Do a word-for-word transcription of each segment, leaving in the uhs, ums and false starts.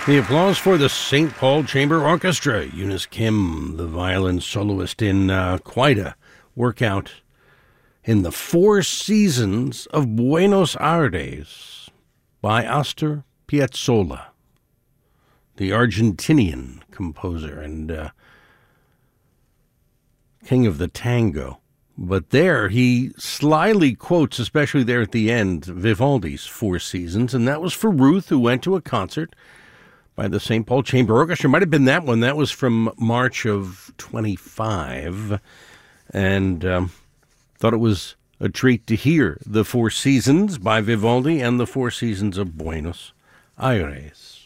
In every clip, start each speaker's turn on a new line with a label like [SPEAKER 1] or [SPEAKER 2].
[SPEAKER 1] The applause for the Saint Paul Chamber Orchestra. Eunice Kim, the violin soloist in uh, quite a workout in the Four Seasons of Buenos Aires by Astor Piazzolla, the Argentinian composer and uh, king of the tango. But there he slyly quotes, especially there at the end, Vivaldi's Four Seasons, and that was for Ruth, who went to a concert by the Saint Paul Chamber Orchestra. Might have been that one. That was from March of twenty-five. And um, thought it was a treat to hear the Four Seasons by Vivaldi and the Four Seasons of Buenos Aires.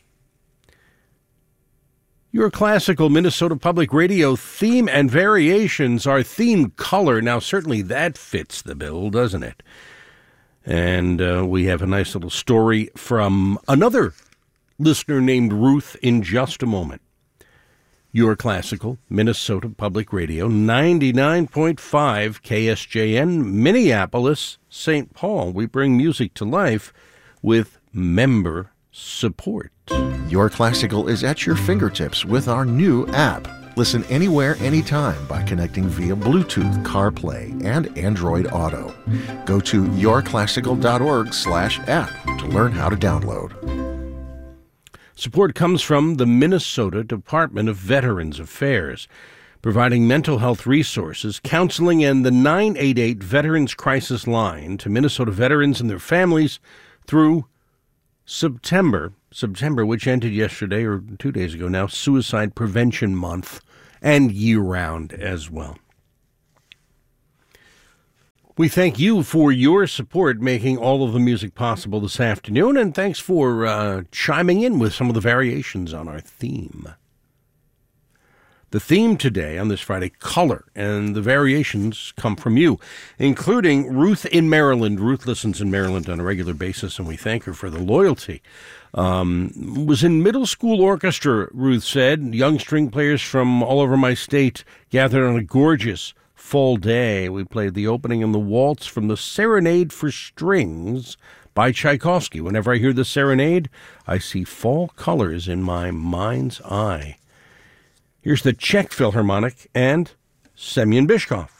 [SPEAKER 1] Your classical Minnesota Public Radio theme and variations are theme color. Now, certainly that fits the bill, doesn't it? And uh, we have a nice little story from another listener named Ruth in just a moment. Your classical Minnesota Public Radio, ninety-nine point five K S J N, Minneapolis, Saint Paul. We bring music to life with member support.
[SPEAKER 2] Your Classical is at your fingertips with our new app. Listen anywhere, anytime by connecting via Bluetooth, CarPlay, and Android Auto. Go to yourclassical.org slash app to learn how to download.
[SPEAKER 1] Support comes from the Minnesota Department of Veterans Affairs, providing mental health resources, counseling, and the nine eight eight Veterans Crisis Line to Minnesota veterans and their families through September, September, which ended yesterday or two days ago now, Suicide Prevention Month, and year-round as well. We thank you for your support making all of the music possible this afternoon, and thanks for uh, chiming in with some of the variations on our theme. The theme today on this Friday, color, and the variations come from you, including Ruth in Maryland. Ruth listens in Maryland on a regular basis, and we thank her for the loyalty. Um, was in middle school orchestra, Ruth said. Young string players from all over my state gathered on a gorgeous fall day. We played the opening and the waltz from the Serenade for Strings by Tchaikovsky. Whenever I hear the Serenade, I see fall colors in my mind's eye. Here's the Czech Philharmonic and Semyon Bychkov.